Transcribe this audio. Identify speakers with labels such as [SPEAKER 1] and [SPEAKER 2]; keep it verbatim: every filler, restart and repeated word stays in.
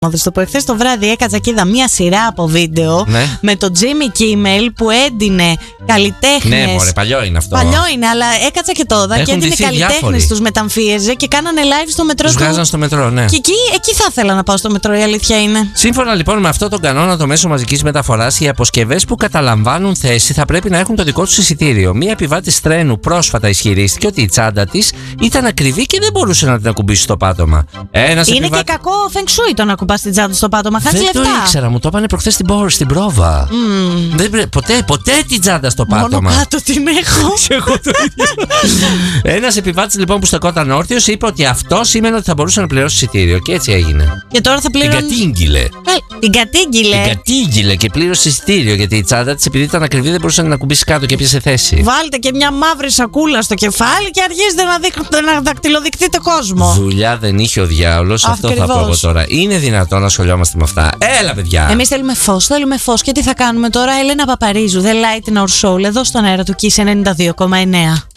[SPEAKER 1] Θα σου το πω, εχθές το βράδυ έκατσα και είδα μία σειρά από βίντεο
[SPEAKER 2] ναι.
[SPEAKER 1] με τον Jimmy Kimmel που έντυνε καλλιτέχνες.
[SPEAKER 2] Ναι, μωρέ, παλιό είναι αυτό.
[SPEAKER 1] Παλιό είναι, αλλά έκατσα και το είδα και έντυνε καλλιτέχνες, τους μεταμφίεζε και κάνανε live στο μετρό.
[SPEAKER 2] Τους
[SPEAKER 1] του...
[SPEAKER 2] βγάζαν στο μετρό, ναι.
[SPEAKER 1] Και εκεί, εκεί θα ήθελα να πάω στο μετρό, η αλήθεια είναι.
[SPEAKER 2] Σύμφωνα λοιπόν με αυτό τον κανόνα, το μέσο μαζικής μεταφοράς, οι αποσκευές που καταλαμβάνουν θέση θα πρέπει να έχουν το δικό τους εισιτήριο. Μία επιβάτης τρένου πρόσφατα ισχυρίστηκε ότι η τσάντα της ήταν ακριβή και δεν μπορούσε να την ακουμπήσει στο πάτωμα. Ένας
[SPEAKER 1] είναι
[SPEAKER 2] επιβάτη...
[SPEAKER 1] και κακό feng shui το να ακουμπάς την τσάντα στο πάτωμα. Χάνεις λεφτά.
[SPEAKER 2] Δεν το ήξερα, μου το είπανε προχθές στην, πόρ, στην πρόβα.
[SPEAKER 1] Mm.
[SPEAKER 2] Δεν πρέ... ποτέ, ποτέ την τσάντα στο πάτωμα.
[SPEAKER 1] Μόνο κάτω την έχω.
[SPEAKER 2] Ένας επιβάτης λοιπόν που στεκόταν όρθιος είπε ότι αυτό σήμαινε ότι θα μπορούσε να πληρώσει εισιτήριο. Και έτσι έγινε.
[SPEAKER 1] Και τώρα θα πληρώνει.
[SPEAKER 2] Την κατήγγειλε.
[SPEAKER 1] Ε, την κατήγγειλε.
[SPEAKER 2] Την κατήγγειλε και πλήρωσε εισιτήριο γιατί η τσάντα της, επειδή ήταν ακριβή, δεν μπορούσε να κουμπίσει κάτω και έπιασε θέση.
[SPEAKER 1] Βάλτε και μια μαύρη σακούλα στο κεφάλι και αρχίζετε να, δείχνετε, να δακτυλοδεικτείτε κόσμο.
[SPEAKER 2] Δουλειά δεν είχε ο διάολος, αυτό θα πω εγώ τώρα. Είναι δυνατόν να ασχολιόμαστε με αυτά? Έλα, παιδιά.
[SPEAKER 1] Εμείς θέλουμε φως, θέλουμε φως. Και τι θα κάνουμε τώρα? Έλενα Παπαρίζου, The Light in Our Soul, εδώ στον αέρα του Kiss ενενήντα δύο κόμμα εννέα.